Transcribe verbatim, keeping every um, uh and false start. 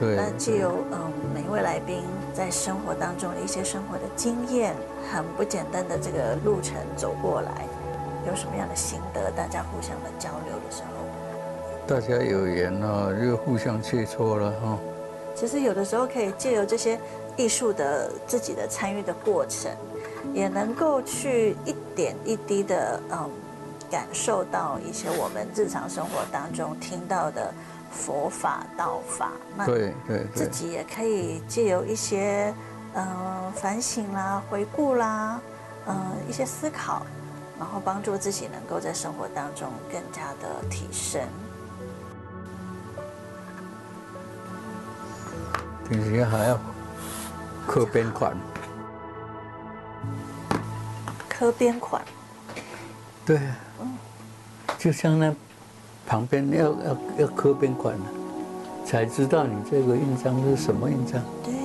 对。 那借由嗯每一位来宾在生活当中的一些生活的经验，很不简单的这个路程走过来，有什么样的心得？大家互相的交流的时候， 大家有缘啊，就互相切磋了哈。 其实有的时候可以借由这些艺术的自己的参与的过程，也能够去一点一滴的嗯感受到一些我们日常生活当中听到的佛法道法。那对对自对， 己也可以借由一些嗯、呃反省啦、回顾啦、嗯、呃、一些思考，然后帮助自己能够在生活当中更加的提升。 平时还要刻边款。 刻边款。 对啊，就像那旁边要要要刻边款，才知道你这个印章是什么印章。 对，